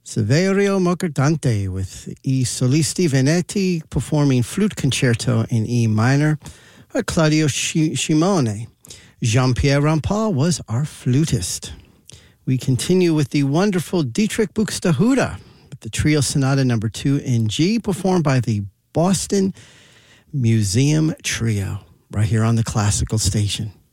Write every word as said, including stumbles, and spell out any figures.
Saverio Mercadante with I Solisti Veneti performing Flute Concerto in E minor by Claudio Scimone. Jean-Pierre Rampal was our flutist. We continue with the wonderful Dietrich Buxtehude with the Trio Sonata number two in G performed by the Boston Museum Trio right here on the Classical Station.